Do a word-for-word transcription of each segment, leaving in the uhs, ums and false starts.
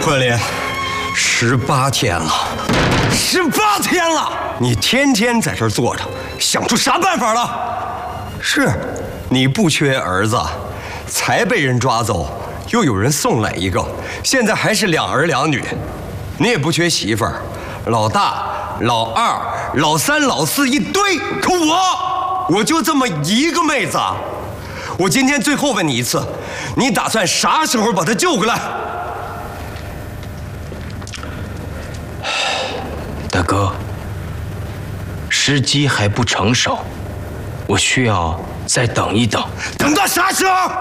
关林，十八天了，十八天了，你天天在这儿坐着，想出啥办法了？是，你不缺儿子，才被人抓走，又有人送来一个，现在还是两儿两女。你也不缺媳妇儿，老大、老二、老三、老四一堆，可我，我就这么一个妹子。我今天最后问你一次，你打算啥时候把她救回来？ 大哥，时机还不成熟，我需要再等一等。 等到啥时候？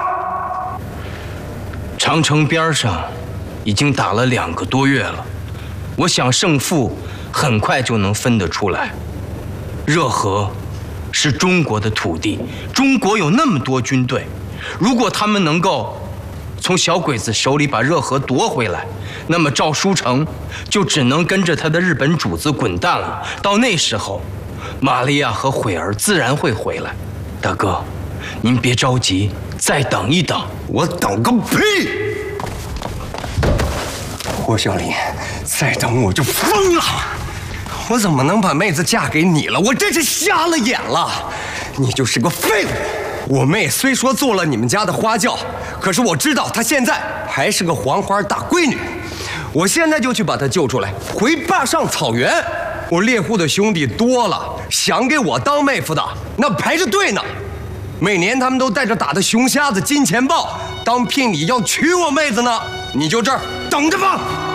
长城边上已经打了两个多月了，我想胜负很快就能分得出来。热河是中国的土地，中国有那么多军队，如果他们能够从小鬼子手里把热河夺回来，那么赵书成就只能跟着他的日本主子滚蛋了。到那时候，玛利亚和悔儿自然会回来。大哥，您别着急，再等一等。 我等个屁！霍小林，再等我就疯了！我怎么能把妹子嫁给你了？我真是瞎了眼了！你就是个废物！我妹虽说做了你们家的花轿，可是我知道她现在还是个黄花大闺女。我现在就去把她救出来，回坝上草原。我猎户的兄弟多了，想给我当妹夫的那排着队呢。每年他们都带着打的熊瞎子、金钱豹当聘礼要娶我妹子呢。你就这儿等着吧。